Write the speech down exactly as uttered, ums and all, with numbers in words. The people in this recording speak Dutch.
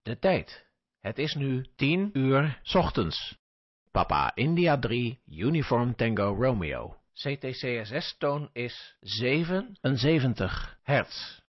De tijd. Het is nu tien uur 's ochtends. Papa India drie, Uniform Tango Romeo. C T C S S-toon is zevenenzeventig hertz.